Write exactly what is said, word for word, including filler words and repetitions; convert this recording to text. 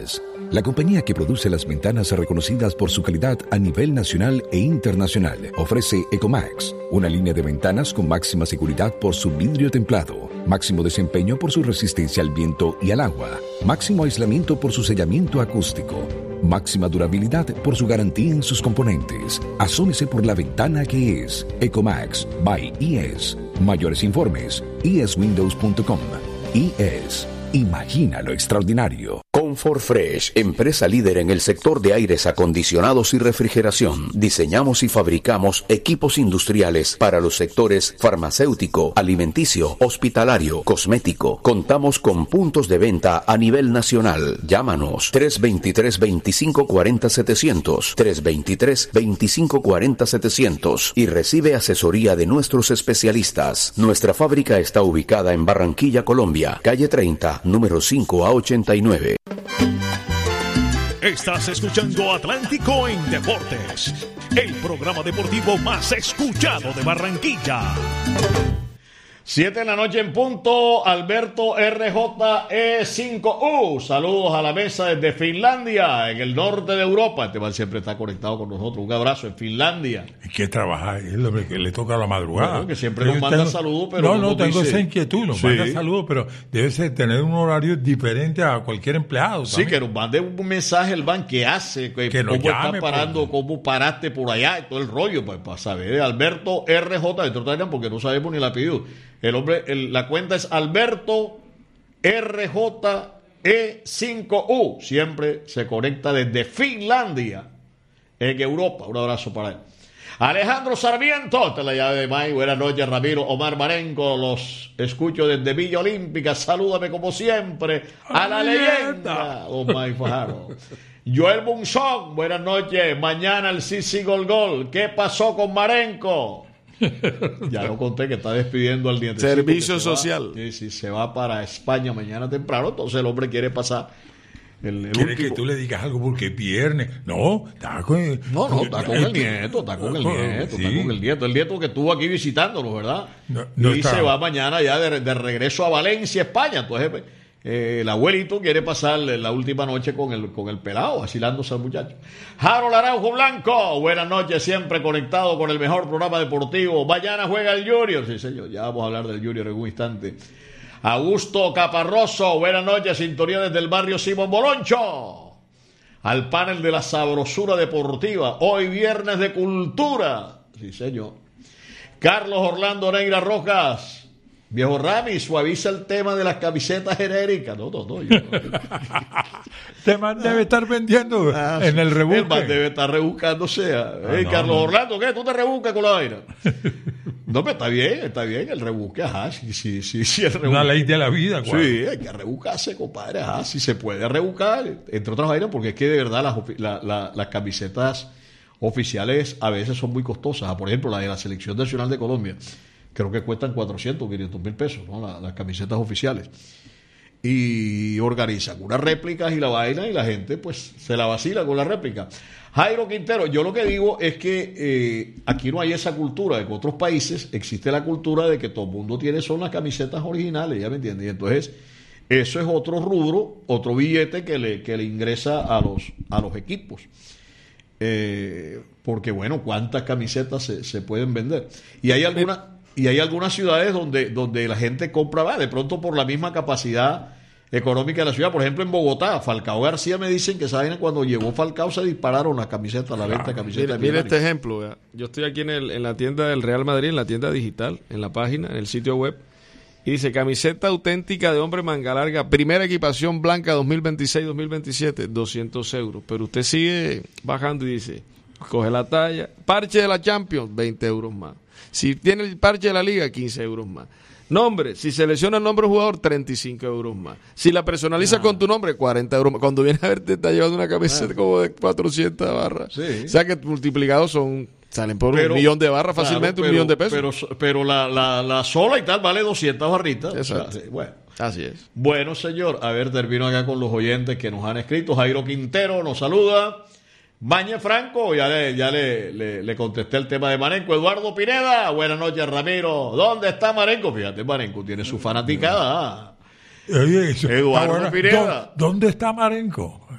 La compañía que produce las ventanas reconocidas por su calidad a nivel nacional e internacional ofrece Ecomax, una línea de ventanas con máxima seguridad por su vidrio templado, máximo desempeño por su resistencia al viento y al agua, máximo aislamiento por su sellamiento acústico, máxima durabilidad por su garantía en sus componentes. Asómese por la ventana que es Ecomax by E S. Mayores informes, e s windows punto com. E S. Imagina lo extraordinario. Comfort Fresh, empresa líder en el sector de aires acondicionados y refrigeración. Diseñamos y fabricamos equipos industriales para los sectores farmacéutico, alimenticio, hospitalario, cosmético. Contamos con puntos de venta a nivel nacional. Llámanos tres dos tres, veinticinco cuarenta, setecientos, tres dos tres, veinticinco cuarenta, setecientos y recibe asesoría de nuestros especialistas. Nuestra fábrica está ubicada en Barranquilla, Colombia, calle treinta, número cinco a ochenta y nueve. Estás escuchando Atlántico en Deportes, el programa deportivo más escuchado de Barranquilla. Siete de la noche en punto, Alberto R J E cinco U. Saludos a la mesa desde Finlandia, en el norte de Europa. Este man siempre está conectado con nosotros. Un abrazo en Finlandia. Hay que trabajar, es lo que le toca a la madrugada. Bueno, que siempre nos manda saludos, pero no, no, tengo dice... esa inquietud, nos sí. manda saludos, pero debe ser tener un horario diferente a cualquier empleado. Sí, también. Que nos mande un mensaje el ban que hace, que, que cómo está parando, por... cómo paraste por allá y todo el rollo, pues para saber. Alberto R J, de Trotaria, porque no sabemos ni el apellido. El hombre, el, la cuenta es Alberto R J E cinco U. Siempre se conecta desde Finlandia, en Europa. Un abrazo para él. Alejandro Sarmiento, esta es la llave de May. Buenas noches, Ramiro. Omar Marenco, los escucho desde Villa Olímpica. Salúdame como siempre a la leyenda. Omar Fajardo. Joel Bunzón, buenas noches. Mañana el Sisi Gol Gol. ¿Qué pasó con Marenco? Ya lo conté que está despidiendo al diente. Servicio social. Sí, sí, se va para España mañana temprano. Entonces el hombre quiere pasar. El, el ¿Quiere último... que tú le digas algo porque es viernes? No, está con el... No, no, está con el nieto, está con el nieto, sí. está con el nieto. El nieto que estuvo aquí visitándonos, ¿verdad? No, no y está... se va mañana ya de, de regreso a Valencia, España. Entonces eh, el abuelito quiere pasar la última noche con el, con el pelado, vacilándose al muchacho. Harold Araujo Blanco, buenas noches, siempre conectado con el mejor programa deportivo. Mañana juega el Junior. Sí, señor, ya vamos a hablar del Junior en un instante. Augusto Caparroso, buenas noches, sintonía desde el barrio Simón Boloncho. Al panel de la sabrosura deportiva, hoy viernes de cultura. Sí, señor. Carlos Orlando Neira Rojas. Viejo Rami, suaviza el tema de las camisetas genéricas. No, no, no. Yo no. Este man debe estar vendiendo ah, en el rebusque. El man debe estar rebuscándose. Ah, hey, no, Carlos no. Orlando, ¿qué? ¿Tú te rebuscas con la vaina? No, pero está bien, está bien el rebusque. Ajá, sí, sí, sí. sí el rebusque. Una ley de la vida, ¿cuál? Sí, hay que rebuscarse, compadre. Ajá, sí se puede rebuscar. Entre otras vainas, porque es que de verdad las, la, la, las camisetas oficiales a veces son muy costosas. Por ejemplo, la de la Selección Nacional de Colombia. Creo que cuestan cuatrocientos, quinientos mil pesos, ¿no? Las, las camisetas oficiales. Y organizan unas réplicas y la vaina y la gente pues se la vacila con la réplica. Jairo Quintero, yo lo que digo es que eh, aquí no hay esa cultura, de que en otros países existe la cultura de que todo el mundo tiene son las camisetas originales, ¿ya me entiendes? Y entonces eso es otro rubro, otro billete que le, que le ingresa a los, a los equipos. Eh, porque bueno, ¿cuántas camisetas se, se pueden vender? Y hay algunas... Y hay algunas ciudades donde, donde la gente compra, va, de pronto por la misma capacidad económica de la ciudad. Por ejemplo, en Bogotá, Falcao García me dicen que saben cuando llegó Falcao se dispararon las camisetas, la venta de camisetas. Mira, mira este ejemplo, ¿verdad? Yo estoy aquí en, el, en la tienda del Real Madrid, en la tienda digital, en la página, en el sitio web, y dice camiseta auténtica de hombre manga larga, primera equipación blanca dos mil veintiséis dos mil veintisiete, doscientos euros. Pero usted sigue bajando y dice, coge la talla, parche de la Champions, veinte euros más. Si tiene el parche de la liga, quince euros más. Nombre, si selecciona el nombre del jugador, treinta y cinco euros más. Si la personaliza ah. con tu nombre, cuarenta euros más. Cuando viene a ver, te está llevando una camiseta ah. como de cuatrocientas barras. Sí. O sea que multiplicados son, salen por pero, un millón de barras fácilmente, claro, pero, un millón de pesos. Pero, pero la, la, la sola y tal vale doscientas barritas. Exacto. O sea, sí, bueno. Así es. Bueno, señor, a ver, termino acá con los oyentes que nos han escrito. Jairo Quintero nos saluda. Bañe Franco, ya le, ya le, le, le contesté el tema de Marenco. Eduardo Pineda, buenas noches, Ramiro. ¿Dónde está Marenco? Fíjate, Marenco tiene su fanaticada. Oye, eso está Eduardo bueno. Pineda. ¿Dó- ¿Dónde está Marenco?